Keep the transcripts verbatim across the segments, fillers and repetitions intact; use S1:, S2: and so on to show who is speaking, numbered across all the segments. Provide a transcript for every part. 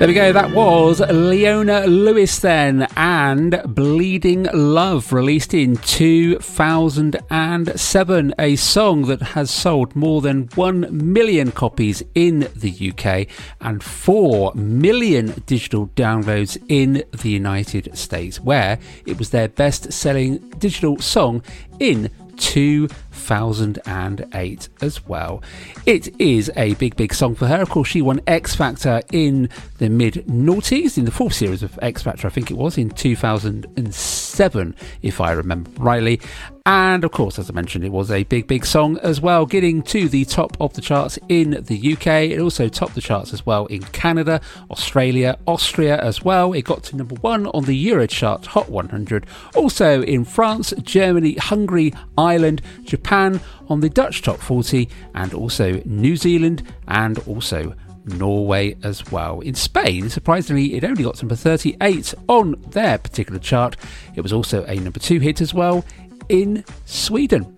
S1: There we go, that was Leona Lewis then, and Bleeding Love, released in two thousand seven, a song that has sold more than one million copies in the U K and four million digital downloads in the United States, where it was their best-selling digital song in two thousand eight as well. It is a big, big song for her. Of course, she won X Factor in the mid-noughties, in the fourth series of X Factor, I think it was, in two thousand seven, if I remember rightly. And of course, as I mentioned, it was a big, big song as well, getting to the top of the charts in the U K. It also topped the charts as well in Canada, Australia, Austria as well. It got to number one on the Eurochart Hot one hundred. Also in France, Germany, Hungary, Ireland, Japan, on the Dutch Top forty, and also New Zealand and also Norway as well. In Spain, surprisingly, it only got to number thirty-eight on their particular chart. It was also a number two hit as well in Sweden.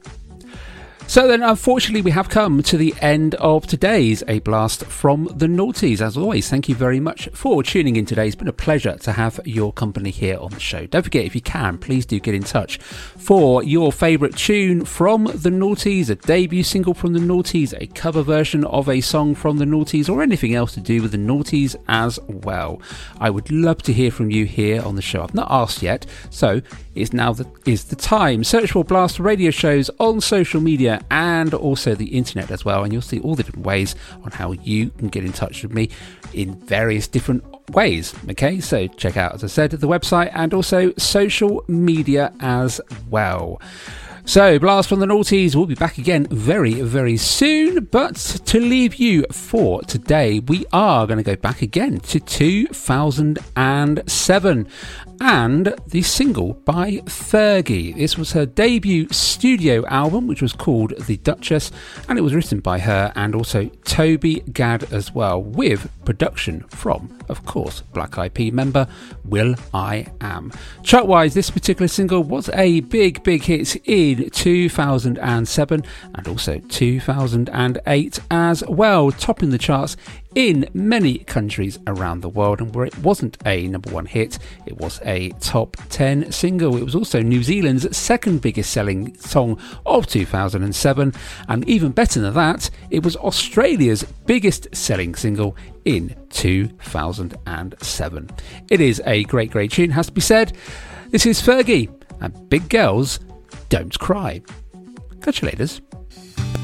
S1: So then, unfortunately, we have come to the end of today's A Blast from the Noughties. As always, thank you very much for tuning in today. It's been a pleasure to have your company here on the show. Don't forget, if you can, please do get in touch for your favourite tune from the Noughties, a debut single from the Noughties, a cover version of a song from the Noughties, or anything else to do with the Noughties as well. I would love to hear from you here on the show. I've not asked yet, so it's now the, is the time. Search for Blast Radio shows on social media and also the internet as well, and you'll see all the different ways on how you can get in touch with me in various different ways. Okay, so check out, as I said, the website and also social media as well. So, Blast from the Noughties will be back again very, very soon. But to leave you for today, we are going to go back again to two thousand seven and the single by Fergie. This was her debut studio album, which was called The Duchess, and it was written by her and also Toby Gad as well, with production from, of course, Black Eyed Peas member Will I Am. Chart-wise, this particular single was a big, big hit in two thousand seven and also two thousand eight as well, topping the charts in many countries around the world, and where it wasn't a number one hit, it was a top ten single. It was also New Zealand's second biggest selling song of two thousand seven, and even better than that, it was Australia's biggest selling single in two thousand seven. It is a great, great tune, has to be said. This is Fergie, and Big Girls Don't Cry. Catch you later.